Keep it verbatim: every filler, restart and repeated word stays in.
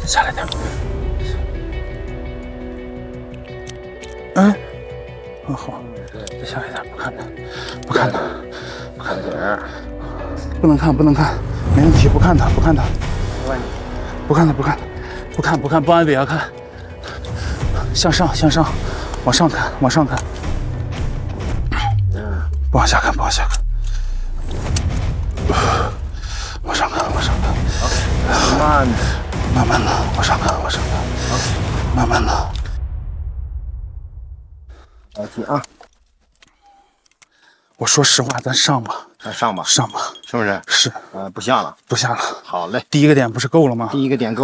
下来点。哎，嗯，好，再下来点，不看他，不看他，不看点，不能看，不能看，没问题，不看他，不看他，不看他，不看他，不看，不看，不按尾牙看，向上，向上，往上看，往上看，不往下看，不往下看。 往上看，往上看，慢，慢慢的往上看，往上看，慢慢的。 来听啊！ 我说实话，咱上吧， 咱上吧， 上吧， 是不是？ 是， 呃，不下了， 不下了。 好嘞， 第一个点不是够了吗？ 第一个点够。